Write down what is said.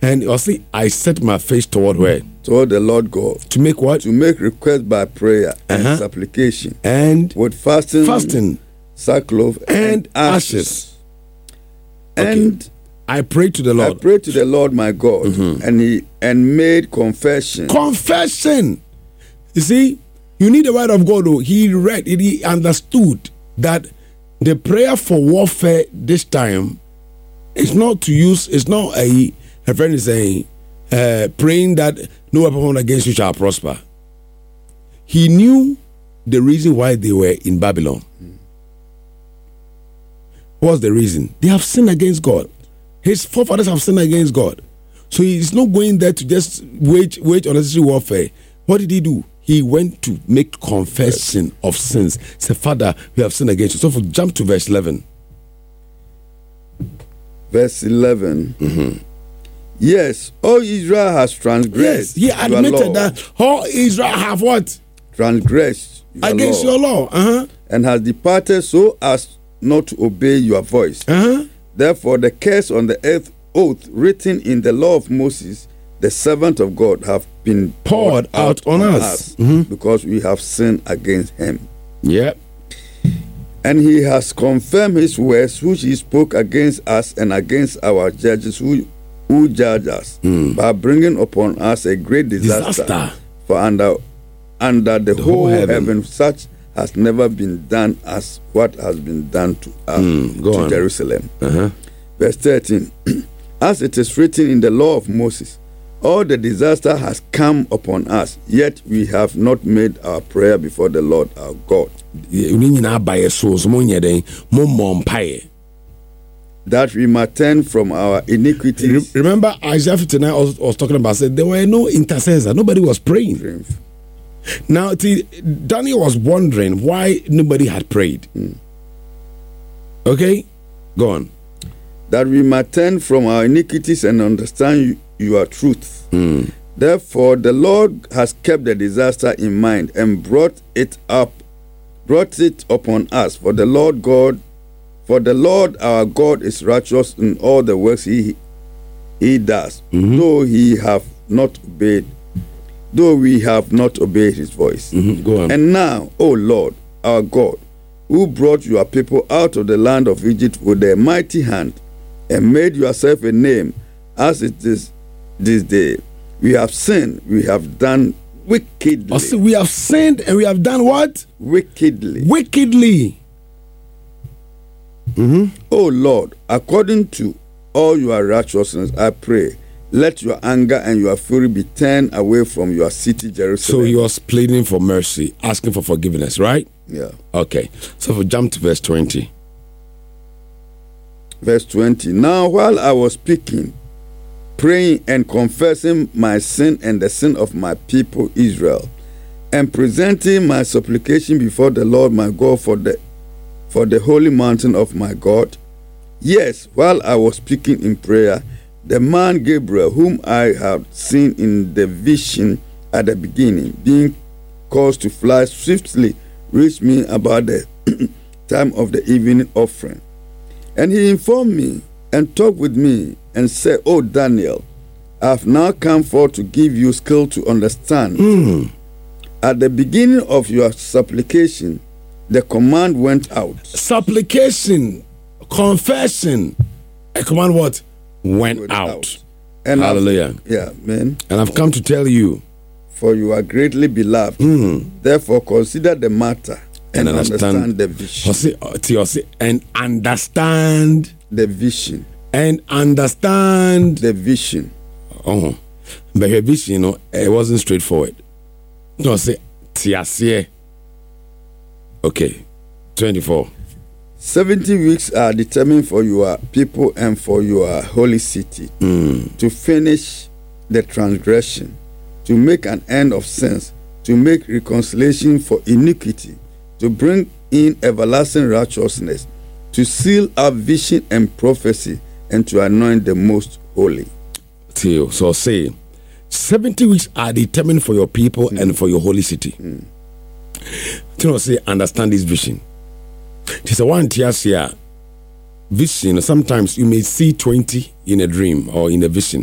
And you see, I set my face toward where? Toward the Lord God. To make what? To make request by prayer and supplication. And with fasting, sackcloth, and ashes. Okay. And I prayed to the Lord. I prayed to the Lord my God, and made confession. Confession. You see, you need the word of God. Though. He read it, he understood that the prayer for warfare this time is not to use. It's not a friend is saying praying that no weapon formed against you shall prosper. He knew the reason why they were in Babylon. What's the reason? They have sinned against God. His forefathers have sinned against God. So he's not going there to just wage unnecessary warfare. What did he do? He went to make confession of sins. Say, Father, we have sinned against you. So jump to verse 11. Verse 11. Yes, all Israel has transgressed. Yes, he admitted that all Israel have what? Transgressed against your law. And has departed so as not to obey your voice. Therefore, the curse on the earth oath written in the law of Moses, the servant of God, have been poured out on us because we have sinned against him. Yep. And he has confirmed his words which he spoke against us and against our judges who judge us by bringing upon us a great disaster. For under the whole heaven such has never been done as what has been done to us, to Jerusalem. Verse 13. As it is written in the law of Moses, all the disaster has come upon us, yet we have not made our prayer before the Lord our God. That we might turn from our iniquities. Remember, Isaiah 59 was talking about, said there were no intercessors, nobody was praying. Now, Daniel was wondering why nobody had prayed. Okay, go on. That we might turn from our iniquities and understand your truth. Therefore, the Lord has kept the disaster in mind and brought it upon us. For the Lord our God is righteous in all the works he does, though we have not obeyed his voice. Go on. And now, O Lord, our God, who brought your people out of the land of Egypt with a mighty hand, and made yourself a name, as it is this day, we have sinned, we have done wickedly. We have sinned and we have done what? Wickedly. O Lord, according to all your righteousness, I pray, let your anger and your fury be turned away from your city, Jerusalem. So he was pleading for mercy, asking for forgiveness, right? Yeah. Okay. So if we jump to verse 20. Verse 20. Now while I was speaking, praying and confessing my sin and the sin of my people Israel, and presenting my supplication before the Lord my God for the holy mountain of my God, yes, while I was speaking in prayer, the man Gabriel, whom I had seen in the vision at the beginning, being caused to fly swiftly, reached me about the time of the evening offering. And he informed me and talked with me and said, O Daniel, I have now come forth to give you skill to understand. At the beginning of your supplication, the command went out. Supplication, confession, a command what? Went out. And hallelujah. Amen. And I've come to tell you, for you are greatly beloved. Therefore consider the matter and understand the vision. And understand the vision. And understand the vision. But her vision, it wasn't straightforward. No, say tiasie. Okay, 24. 70 weeks are determined for your people and for your holy city to finish the transgression, to make an end of sins, to make reconciliation for iniquity, to bring in everlasting righteousness, to seal up vision and prophecy, and to anoint the most holy. So say, 70 weeks are determined for your people and for your holy city. Say, understand this vision. It is a one tiasia vision. Sometimes you may see 20 in a dream or in a vision.